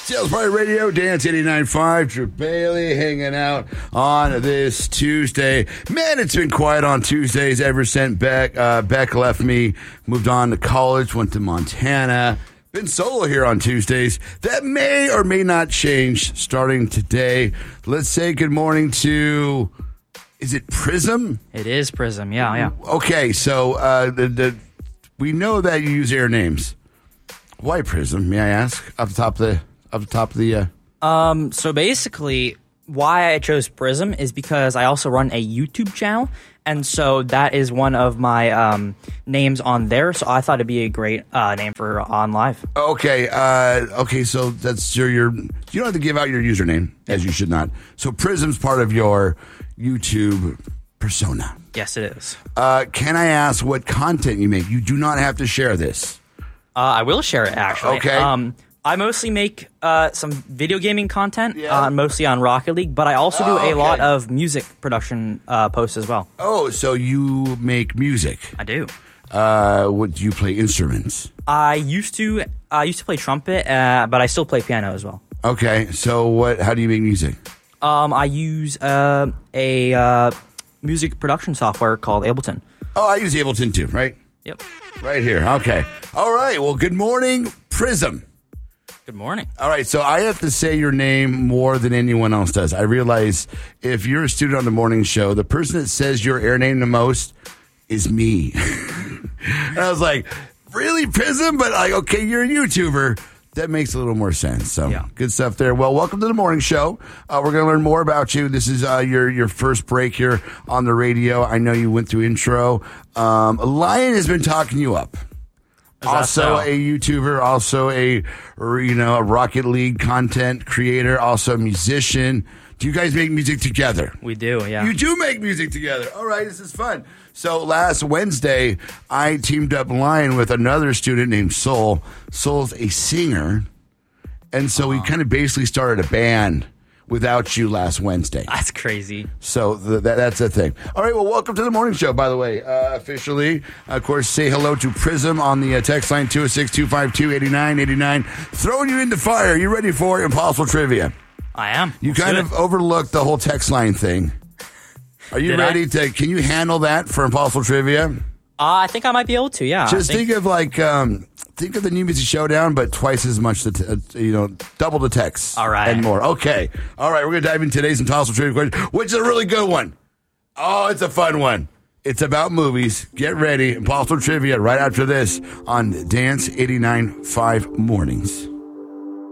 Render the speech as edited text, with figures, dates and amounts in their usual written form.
Sales Party Radio, Dance 89.5, Drew Bailey hanging out on this Tuesday. Man, it's been quiet on Tuesdays ever since Beck left me, moved on to college, went to Montana. Been solo here on Tuesdays. That may or may not change starting today. Let's say good morning to, is it Prism? It is Prism, yeah. Okay, so we know that you use air names. Why Prism, may I ask? Off the top of the... So basically, why I chose Prism is because I also run a YouTube channel, and so that is one of my names on there, so I thought it'd be a great name for on live. Okay, so that's your you don't have to give out your username, as you should not. So Prism's part of your YouTube persona. Yes, it is. Can I ask what content you make? You do not have to share this. I will share it, actually. Okay. I mostly make some video gaming content, mostly on Rocket League, but I also do a lot of music production posts as well. Oh, so you make music? I do. What do you play instruments? I used to play trumpet, but I still play piano as well. Okay, so how do you make music? I use a music production software called Ableton. Oh, I use Ableton too, right? Yep. Right here. Okay. All right. Well, good morning, Prism. Good morning. All right, so I have to say your name more than anyone else does. I realize if you're a student on the morning show, the person that says your air name the most is me. And I was like, really, Prism? But like, okay, you're a YouTuber. That makes a little more sense. So Good stuff there. Well, welcome to the morning show. We're going to learn more about you. This is your first break here on the radio. I know you went through intro. Lion has been talking you up. Also a YouTuber, also a Rocket League content creator, also a musician. Do you guys make music together? We do, yeah. You do make music together. All right, this is fun. So last Wednesday, I teamed up Lion with another student named Soul. Soul's a singer, and so we kind of basically started a band without you last Wednesday. That's crazy. So that's the thing. All right, well, welcome to the morning show, by the way, officially. Of course, say hello to Prism on the text line 206-252-8989. Throwing you into fire. You ready for Impossible Trivia? I am. You kind of overlooked the whole text line thing. Are you ready to, can you handle that for Impossible Trivia? I think I might be able to, yeah. Just think of think of the New Music Showdown, but twice as much, double the text. All right. And more. Okay. All right, we're going to dive into today's Impossible Trivia question, which is a really good one. Oh, it's a fun one. It's about movies. Get ready. Impossible Trivia right after this on Dance 89.5 Mornings.